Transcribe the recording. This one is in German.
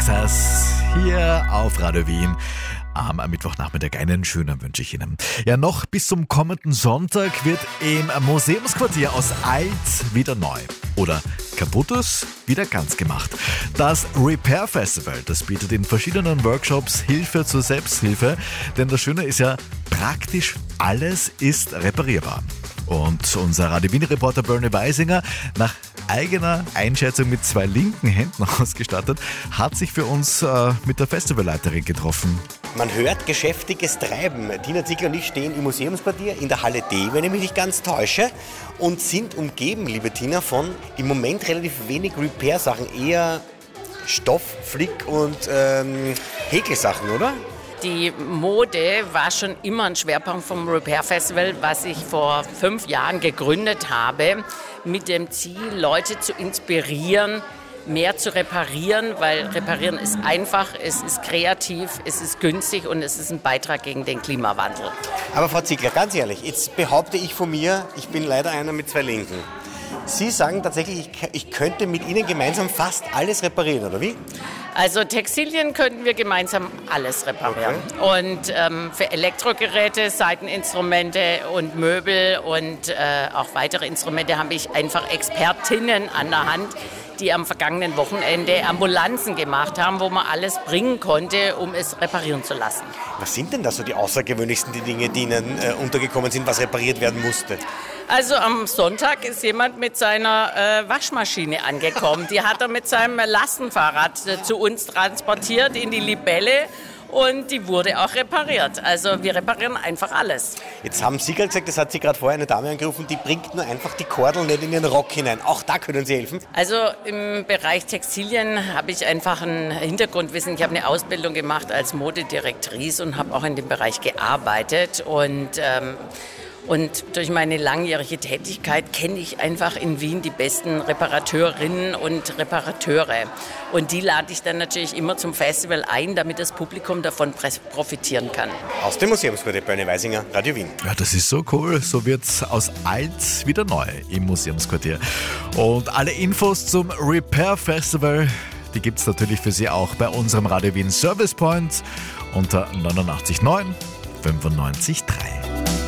Access hier auf Radio Wien. Am Mittwochnachmittag einen schönen wünsche ich Ihnen. Ja, noch bis zum kommenden Sonntag wird im Museumsquartier aus alt wieder neu oder kaputtes wieder ganz gemacht. Das Repair Festival, das bietet in verschiedenen Workshops Hilfe zur Selbsthilfe, denn das Schöne ist ja, praktisch alles ist reparierbar. Und unser Radio Wien-Reporter Bernie Weisinger, nach eigener Einschätzung mit 2 linken Händen ausgestattet, hat sich für uns mit der Festivalleiterin getroffen. Man hört geschäftiges Treiben. Tina Ziegler und ich stehen im Museumsquartier in der Halle D, wenn ich mich nicht ganz täusche, und sind umgeben, liebe Tina, von im Moment relativ wenig Repair-Sachen, eher Stoff, Flick und Häkelsachen, oder? Die Mode war schon immer ein Schwerpunkt vom Repair Festival, was ich vor 5 Jahren gegründet habe, mit dem Ziel, Leute zu inspirieren, mehr zu reparieren, weil reparieren ist einfach, es ist kreativ, es ist günstig und es ist ein Beitrag gegen den Klimawandel. Aber Frau Ziegler, ganz ehrlich, jetzt behaupte ich von mir, ich bin leider einer mit 2 Linken. Sie sagen tatsächlich, ich könnte mit Ihnen gemeinsam fast alles reparieren, oder wie? Also Textilien könnten wir gemeinsam alles reparieren. Okay. Und für Elektrogeräte, Seiteninstrumente und Möbel und auch weitere Instrumente habe ich einfach Expertinnen an der Hand, die am vergangenen Wochenende Ambulanzen gemacht haben, wo man alles bringen konnte, um es reparieren zu lassen. Was sind denn da so die außergewöhnlichsten Dinge, die Ihnen untergekommen sind, was repariert werden musste? Also am Sonntag ist jemand mit seiner Waschmaschine angekommen. Die hat er mit seinem Lastenfahrrad zu uns transportiert in die Libelle. Und die wurde auch repariert. Also wir reparieren einfach alles. Jetzt haben Sie gerade gesagt, das hat Sie gerade vorher eine Dame angerufen, die bringt nur einfach die Kordel nicht in Ihren Rock hinein. Auch da können Sie helfen? Also im Bereich Textilien habe ich einfach ein Hintergrundwissen. Ich habe eine Ausbildung gemacht als Modedirektrice und habe auch in dem Bereich gearbeitet. Und durch meine langjährige Tätigkeit kenne ich einfach in Wien die besten Reparateurinnen und Reparateure. Und die lade ich dann natürlich immer zum Festival ein, damit das Publikum davon profitieren kann. Aus dem Museumsquartier, Bernie Weisinger, Radio Wien. Ja, das ist so cool. So wird's aus alt wieder neu im Museumsquartier. Und alle Infos zum Repair Festival, die gibt's natürlich für Sie auch bei unserem Radio Wien Service Point unter 89.9 95.3.